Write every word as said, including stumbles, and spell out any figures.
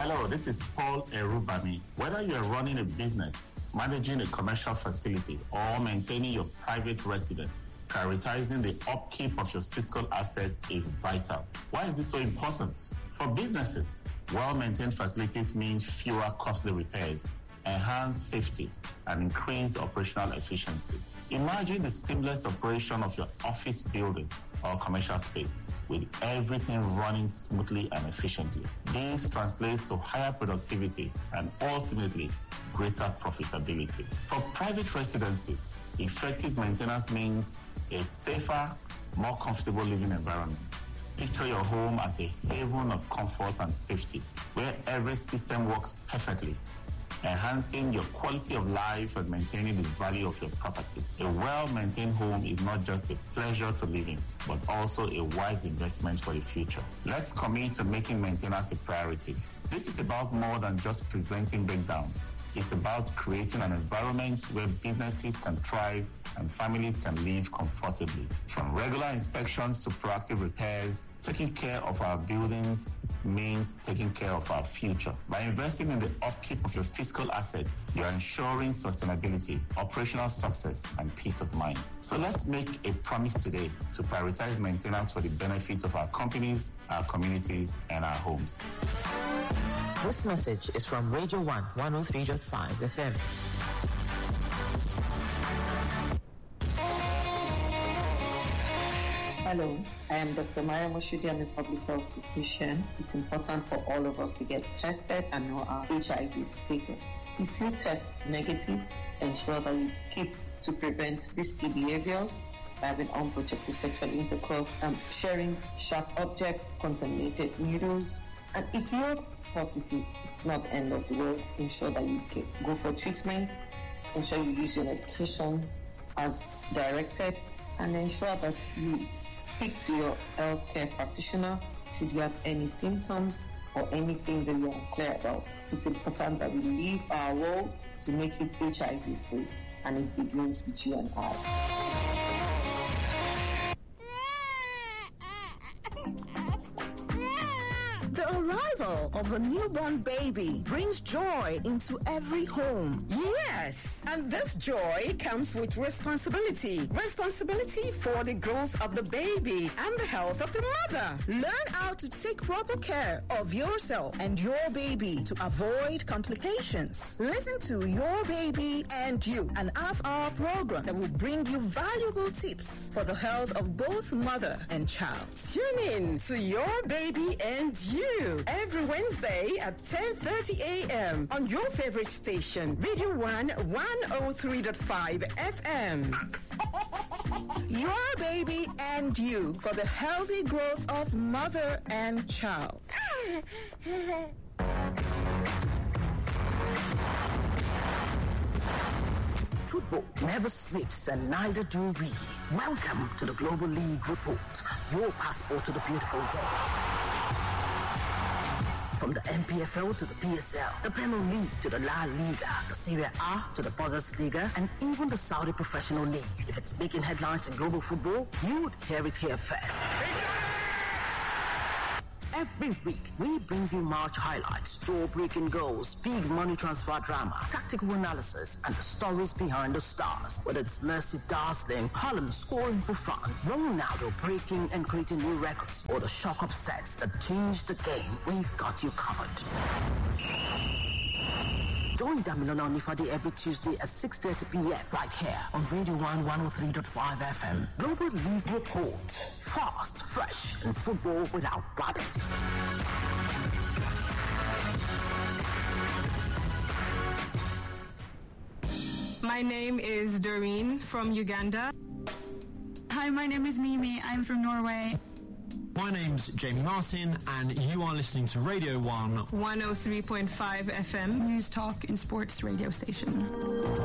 Hello, this is Paul Erubami. Whether you're running a business, managing a commercial facility, or maintaining your private residence, prioritizing the upkeep of your fiscal assets is vital. Why is this so important? For businesses, well-maintained facilities mean fewer costly repairs, enhanced safety, and increased operational efficiency. Imagine the seamless operation of your office building or commercial space with everything running smoothly and efficiently. This translates to higher productivity and ultimately greater profitability. For private residences, effective maintenance means a safer, more comfortable living environment. Picture your home as a haven of comfort and safety, where every system works perfectly, enhancing your quality of life and maintaining the value of your property. A well-maintained home is not just a pleasure to live in, but also a wise investment for the future. Let's commit to making maintenance a priority. This is about more than just preventing breakdowns. It's about creating an environment where businesses can thrive and families can live comfortably. From regular inspections to proactive repairs, taking care of our buildings means taking care of our future. By investing in the upkeep of your fiscal assets, you're ensuring sustainability, operational success, and peace of mind. So let's make a promise today to prioritize maintenance for the benefit of our companies, our communities, and our homes. This message is from Radio one, one oh three point five F M. Hello, I am Doctor Maria Moshudi. I'm a public health physician. It's important for all of us to get tested and know our H I V status. If you test negative, ensure that you keep to prevent risky behaviors, having unprotected sexual intercourse, and sharing sharp objects, contaminated needles. And if you're positive, it's not the end of the world. Ensure that you get, go for treatment, ensure you use your medications as directed, and ensure that you speak to your healthcare practitioner should you have any symptoms or anything that you are unclear about. It's important that we leave our role to make it H I V free, and it begins with you and I. The arrival of a newborn baby brings joy into every home. Yes, and this joy comes with responsibility. Responsibility for the growth of the baby and the health of the mother. Learn how to take proper care of yourself and your baby to avoid complications. Listen to Your Baby and You, an half-hour program that will bring you valuable tips for the health of both mother and child. Tune in to Your Baby and You every Wednesday at ten thirty a.m. on your favorite station, Radio one, one oh three point five F M. Your Baby and You, for the healthy growth of mother and child. Football never sleeps, and neither do we. Welcome to the Global League Report, your passport to the beautiful game. From the N P F L to the P S L, the Premier League to the La Liga, the Serie A to the Bundesliga, and even the Saudi Professional League. If it's making headlines in global football, you would hear it here first. Every week, we bring you match highlights, jaw-breaking goals, big money transfer drama, tactical analysis, and the stories behind the stars. Whether it's Messi dazzling, Haaland scoring for fun, Ronaldo breaking and creating new records, or the shock upsets that change the game, we've got you covered. Join Damilona Onifade every Tuesday at six thirty p.m. right here on Radio one, one oh three point five F M. Global League Report. Fast, fresh, and football without borders. My name is Doreen from Uganda. Hi, my name is Mimi. I'm from Norway. My name's Jamie Martin, and you are listening to Radio one, one oh three point five F M. News, talk, and sports radio station.